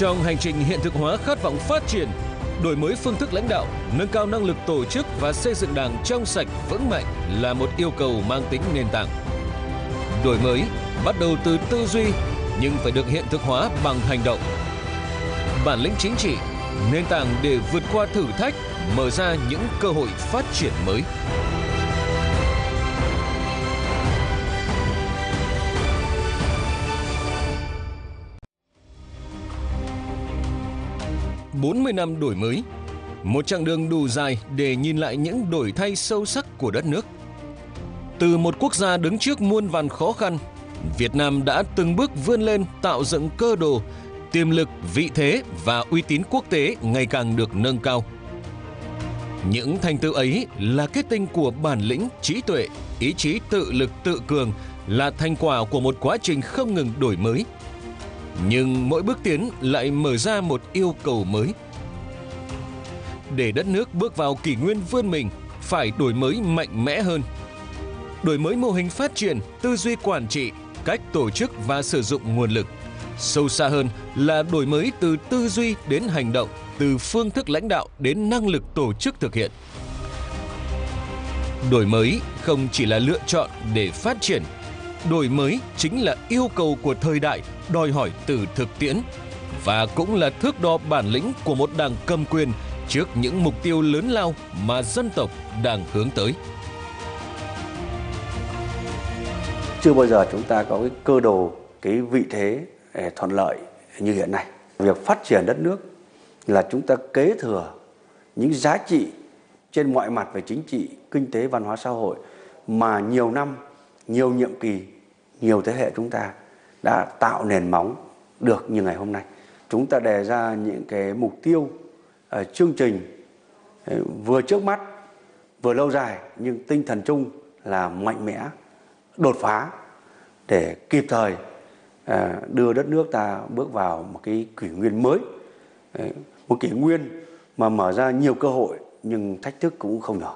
Trong hành trình hiện thực hóa khát vọng phát triển, đổi mới phương thức lãnh đạo, nâng cao năng lực tổ chức và xây dựng Đảng trong sạch, vững mạnh là một yêu cầu mang tính nền tảng. Đổi mới bắt đầu từ tư duy nhưng phải được hiện thực hóa bằng hành động. Bản lĩnh chính trị, nền tảng để vượt qua thử thách, mở ra những cơ hội phát triển mới. "40 năm đổi mới", một chặng đường đủ dài để nhìn lại những đổi thay sâu sắc của đất nước. Từ một quốc gia đứng trước muôn vàn khó khăn, Việt Nam đã từng bước vươn lên tạo dựng cơ đồ, tiềm lực, vị thế và uy tín quốc tế ngày càng được nâng cao. Những thành tựu ấy là kết tinh của bản lĩnh, trí tuệ, ý chí tự lực tự cường, là thành quả của một quá trình không ngừng đổi mới. Nhưng mỗi bước tiến lại mở ra một yêu cầu mới. Để đất nước bước vào kỷ nguyên vươn mình, phải đổi mới mạnh mẽ hơn. Đổi mới mô hình phát triển, tư duy quản trị, cách tổ chức và sử dụng nguồn lực. Sâu xa hơn là đổi mới từ tư duy đến hành động, từ phương thức lãnh đạo đến năng lực tổ chức thực hiện. Đổi mới không chỉ là lựa chọn để phát triển. Đổi mới chính là yêu cầu của thời đại, đòi hỏi từ thực tiễn, và cũng là thước đo bản lĩnh của một đảng cầm quyền trước những mục tiêu lớn lao mà dân tộc đang hướng tới. Chưa bao giờ chúng ta có cái cơ đồ, cái vị thế thuận lợi như hiện nay. Việc phát triển đất nước là chúng ta kế thừa những giá trị trên mọi mặt về chính trị, kinh tế, văn hóa xã hội mà nhiều năm, nhiều nhiệm kỳ, nhiều thế hệ chúng ta đã tạo nền móng được như ngày hôm nay. Chúng ta đề ra những cái mục tiêu, chương trình vừa trước mắt, vừa lâu dài, nhưng tinh thần chung là mạnh mẽ, đột phá để kịp thời đưa đất nước ta bước vào một cái kỷ nguyên mới, một kỷ nguyên mà mở ra nhiều cơ hội nhưng thách thức cũng không nhỏ.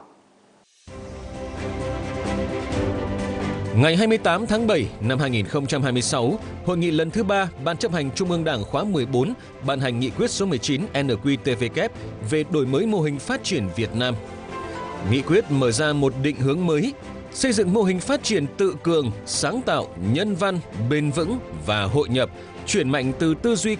Ngày 28 tháng 7 năm 2026, Hội nghị lần thứ 3 Ban chấp hành Trung ương Đảng khóa 14 ban hành nghị quyết số 19 NQTVK về đổi mới mô hình phát triển Việt Nam. Nghị quyết mở ra một định hướng mới, xây dựng mô hình phát triển tự cường, sáng tạo, nhân văn, bền vững và hội nhập, chuyển mạnh từ tư duy